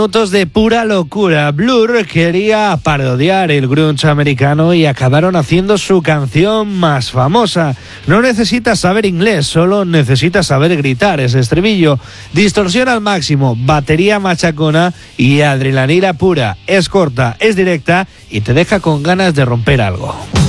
Minutos de pura locura. Blur quería parodiar el grunge americano y acabaron haciendo su canción más famosa. No necesitas saber inglés, solo necesitas saber gritar. Ese estribillo, distorsión al máximo, batería machacona y adrenalina pura. Es corta, es directa y te deja con ganas de romper algo.